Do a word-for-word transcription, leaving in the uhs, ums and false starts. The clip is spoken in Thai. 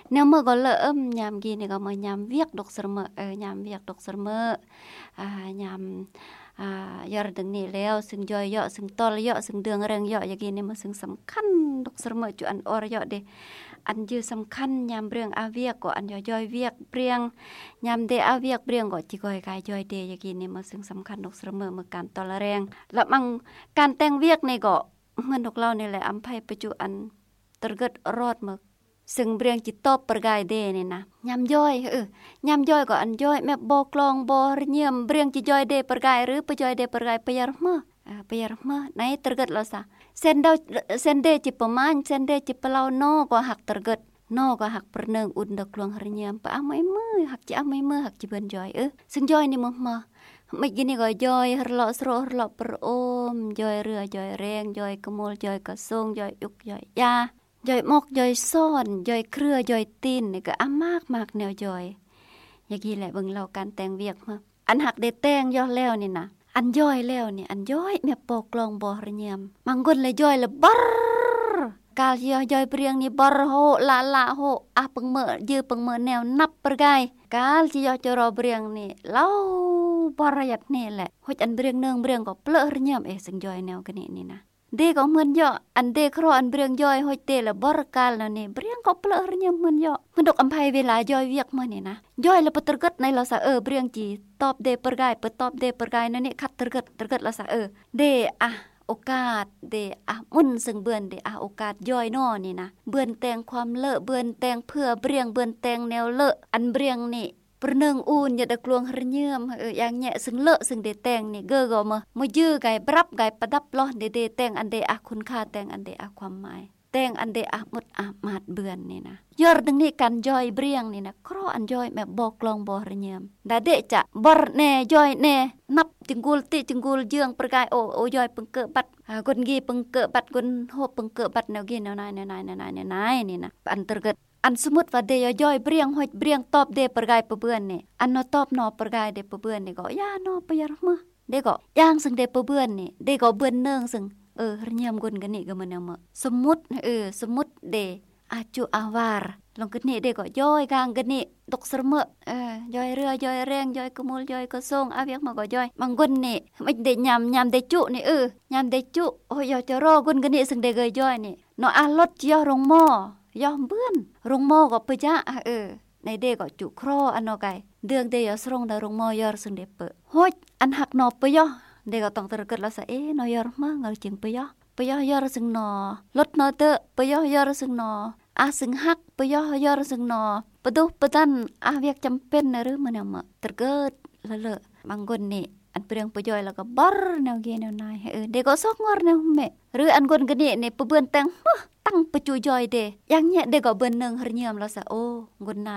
แนวเมื่อก็เริ่มยามกีนี่ก็มายามเวียกดอกเสมอเออยามเวียกดอกเสมออ่ายามอ่ายอดดึงนี่แล้วซึ่งย่อยเยาะซึ่งตอลเยาะซึ่งเดืองแรงเยาะอย่างนี้มันซึ่งสำคัญดอกเสมอจุอันอรเยาะเด้อันยือสำคัญยามเรื่องอาเวียกก็อันย่อยๆเวียกเปรียงยามเดอาเวียกเปรียงก็จิก้อยกายย่อยเดอย่างนี้มันซึ่งสำคัญดอกเสมอเมื่อการตอลแรงแล้วมังการแต่งเวียกนี่ก็เหมือนดอกเรานี่แหละอำไผปัจจุอันตรกึดรอดมึกซึ่งเบรียงจิตอบประกายเดนี่นะยำย่อยเออยำย่อยก็อันย่อยแม่บ่กลองบ่เยี่ยมเบรียงจิย่อยเดประกายหรือปย่อยเดประกายปยารมะอ่าปยารมะไหนตรกึดแล้วซะเส้นดาวเส้นเดจิประมาณเส้นเดจิปะเลานอก็หักตรกึดนอก็หักประเนิงอุ่นดอกลวงหรเยี่ยมปะอ้าไม่มือหักจิอ้าไม่มือหักจิเบิ่นย่อยเออซึ่งย่อยนี่มึงมาไม่กินนี่ก็ย่อยหลอสโรหลอประโอมย่อยเรือย่อยแรงย่อยกะมลย่อยกะทรงย่อยอุกย่อยยาย่อยมอกย่อยซ่อนย่อยเครือย่อยตีนนี่ก็อ้ามากมากแนวย่อยอย่างนี้แหละเบิ่งเราการแต่งเวียกมาอันหักได้แต่งย่อแล้วนี่นะอันย่อยแล้วนี่อันย่อยแม่ปอกลองบ่ระเยียมบางคนเลยย่อยละบัรกาลย่อยย่อยเปรียงนี่บัรโหละละโหอะปึงเมอยือปึงเมอแนวนับประกายกาลที่ย่อยจะรอเปรียงนี่เล่าบรยัดนี่แหละhoyอันเปรียงเนืองเปรียงก็เปลอะระเยียมเอสังย่อยแนวกันนี่นี่นะเด็กก็เหมือนย่ออันเด็กครออันเบรียงย่อยห้อยเตละบรกาลแล้วนี่เบรียงก็เปลอะระเยียมเหมือนย่อมันดอกอำไผเวลาย่อยเวียกมานี่นะย่อยแล้วปะตรกึดในละซะเออเบรียงจีตอบเดประกายปะตอบเดประกายนั่นนี่คัดตรกึดตรกึดละซะเออเดอะโอกาสเดอะมุนซึ่งเบือนเดอะโอกาสย่อยน้อนี่นะเบือนแต่งความเลอะเบือนแต่งเพื่อเบรียงเบือนแต่งแนวเลอะอันเบรียงนี่ประเนิงอูนอย่าตะกลวงหรเยี่ยมเอออย่างแยะซึ่งเลอะซึ่งเดแต่งนี่เกอก็มามายื้อไก่ปรับไก่ประดับล้อเดเดแต่งอันเดอะคุณค่าแต่งอันเดอะความหมายแต่งอันเดอะหมดอะมาดเบือนนี่นะยอดดึงนี่กันย่อยเบรียงนี่นะครออันย่อยแม่บ่กลองบ่หรเยี่ยมดาเดจะบรแน่ย่อยแน่นับจึงกุลติจึงกุลเยืองประกายโอโอย่อยปึงเกอบัดคนกีปึงเกอบัดคนโหปึงเกอบัดแนวกีแนวนายแนวนายแนวนายแนวนายนี่นะอันตรกึดอันสมมุติว่าเดยย่อยเบรียงห้อยเบรียงตอบเดประกายปะเบือนนี่อันนอตอบนอประกายเดปะเบือนนี่ก็ย่านอปะยารมะเดก็ย่างซึ่งเดปะเบือนนี่เดก็เบือนเนืองซึ่งเออหรเยี่ยมกุนกันนี่ก็มันเอามาสมมุติเออสมมุติเดอาจุอาวาร์ลงกันนี่เดก็ย่อยกางกันนี่ตกเสมอเออย่อยเรือย่อยแรงย่อยกะมลย่อยกะทรงอาเวียกมาก็ย่อยบางคนนี่ไม่ได้ยำยำได้จุนี่เออยำได้จุโอ้ยจะรอกุนกันนี่ซึ่งเดก็ย่อยนี่เนาะอารถย่อลงหม้อยอมเบื้อนโรงหม้อก็ปะยะเออในเดก็จุครออันนอไกเดืองเดยสรงดาโรงหม้อยอซึ่งเดเปโหยอันหักนอปะยอเดก็ต้องตระกึดแล้วซะเอ๊นอยอมาเงาจึงปะยอปะยอยอซึ่งนอลดนอเตอปะยอยอซึ่งนออาซึ่งหักปะยอยอซึ่งนอปะดุปะตันอาเวียกจำเป็นนะหรือมันเอามาตระกึดละเลบางคนนี่อันเปรียงปะยอยแล้วก็บรแนวเกแนวนายเออเดก็ซอกงอแนวแม่หรืออันคนกันนี่นี่ปะเบือนแตงตั้งปะจุย่อยเดอย่างเงี้ยเดก็เบิ่นนึงหรเยี่ยมแล้วซะโอ้กุนนา